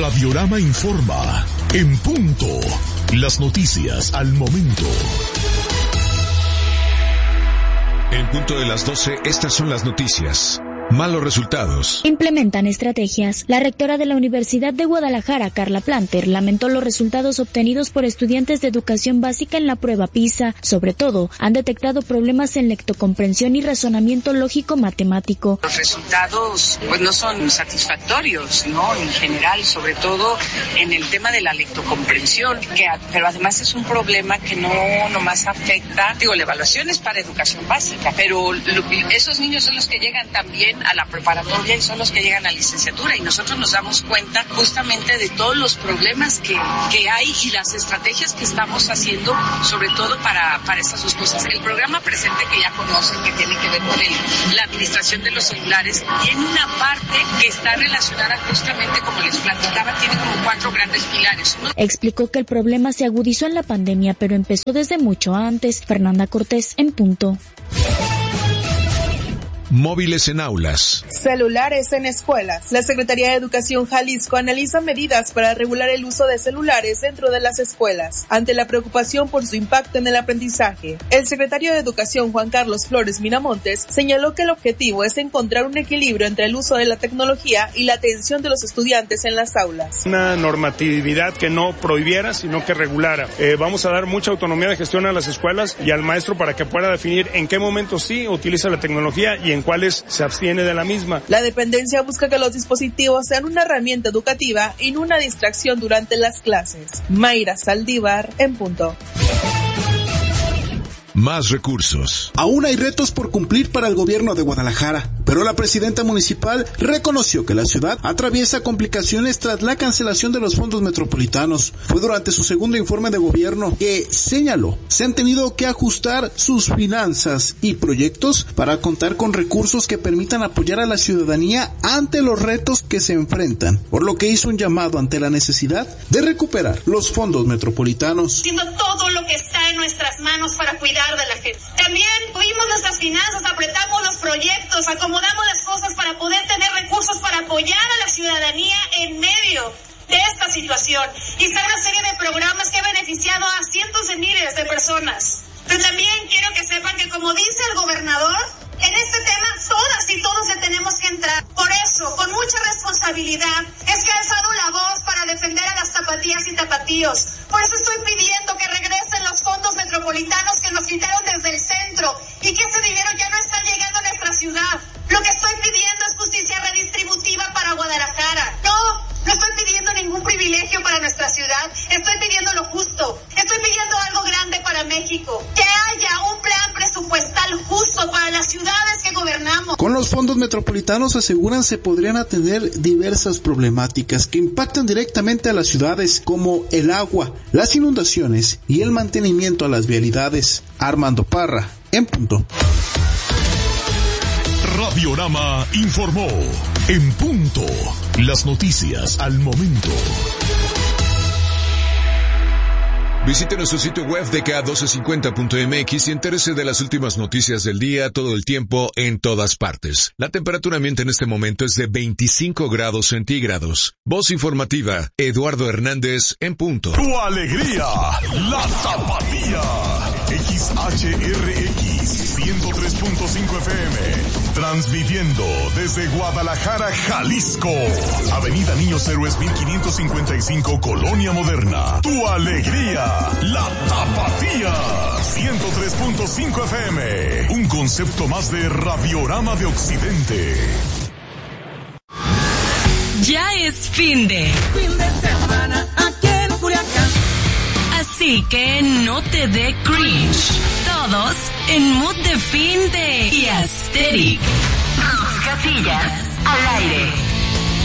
Radiorama informa. En punto. Las noticias al momento. En punto de las 12, estas son las noticias. Malos resultados. Implementan estrategias. La rectora de la Universidad de Guadalajara, Carla Planter, lamentó los resultados obtenidos por estudiantes de educación básica en la prueba PISA. Sobre todo, han detectado problemas en lectocomprensión y razonamiento lógico-matemático. Los resultados pues no son satisfactorios, ¿no? En general, sobre todo en el tema de la lectocomprensión, pero además es un problema que no nomás afecta, la evaluación es para educación básica, pero esos niños son los que llegan también a la preparatoria y son los que llegan a licenciatura, y nosotros nos damos cuenta justamente de todos los problemas que hay y las estrategias que estamos haciendo, sobre todo para estas dos cosas. El programa presente que ya conocen, que tiene que ver con la administración de los celulares, tiene una parte que está relacionada justamente, como les platicaba, tiene como 4 grandes pilares. Explicó que el problema se agudizó en la pandemia, pero empezó desde mucho antes. Fernanda Cortés, en punto. Móviles en aulas. Celulares en escuelas. La Secretaría de Educación Jalisco analiza medidas para regular el uso de celulares dentro de las escuelas, ante la preocupación por su impacto en el aprendizaje. El secretario de Educación, Juan Carlos Flores Miramontes, señaló que el objetivo es encontrar un equilibrio entre el uso de la tecnología y la atención de los estudiantes en las aulas. Una normatividad que no prohibiera, sino que regulara. Vamos a dar mucha autonomía de gestión a las escuelas y al maestro para que pueda definir en qué momento sí utiliza la tecnología y en cuáles se abstiene de la misma. La dependencia busca que los dispositivos sean una herramienta educativa y no una distracción durante las clases. Mayra Saldívar, en punto. Más recursos. Aún hay retos por cumplir para el gobierno de Guadalajara, pero la presidenta municipal reconoció que la ciudad atraviesa complicaciones tras la cancelación de los fondos metropolitanos. Fue durante su segundo informe de gobierno que señaló se han tenido que ajustar sus finanzas y proyectos para contar con recursos que permitan apoyar a la ciudadanía ante los retos que se enfrentan, por lo que hizo un llamado ante la necesidad de recuperar los fondos metropolitanos. Haciendo todo lo que está en nuestras manos para cuidar de la gente. También tuvimos nuestras finanzas, apretamos los proyectos, acomodamos las cosas para poder tener recursos para apoyar a la ciudadanía en medio de esta situación. Y está una serie de programas que ha beneficiado a cientos de miles de personas. Pero también quiero que sepan que, como dice el gobernador, en este tema todas y todos le tenemos que entrar. Por eso, con mucha responsabilidad, es que he alzado la voz para defender a las tapatías y tapatíos. Por eso estoy pidiendo que regresen los fondos metropolitanos que nos quitaron desde el centro y que ese dinero ya no está llegando a nuestra ciudad. Lo que estoy pidiendo es justicia redistributiva para Guadalajara. No estoy pidiendo ningún privilegio para nuestra ciudad. Estoy pidiendo lo justo. Estoy pidiendo algo grande para México. Que haya un plan presupuestal justo para las ciudades que gobernamos. Con los fondos metropolitanos, aseguran, se podrían atender diversas problemáticas que impactan directamente a las ciudades, como el agua, las inundaciones y el mantenimiento a las vialidades. Armando Parra, en punto. Radiorama informó. En punto. Las noticias al momento. Visite nuestro sitio web dk1250.mx y entérese de las últimas noticias del día, todo el tiempo, en todas partes. La temperatura ambiente en este momento es de 25 grados centígrados. Voz informativa, Eduardo Hernández, en punto. Tu alegría, la Tapatía. XHRX 103.5 FM. Transmitiendo desde Guadalajara, Jalisco. Avenida Niños Héroes 1555, Colonia Moderna. Tu alegría, la Tapatía. 103.5 FM. Un concepto más de Radiorama de Occidente. Ya es fin de semana aquí en Culiacán. Así que no te dé cringe. Todos en mood de fin de y aesthetic. Casillas al aire.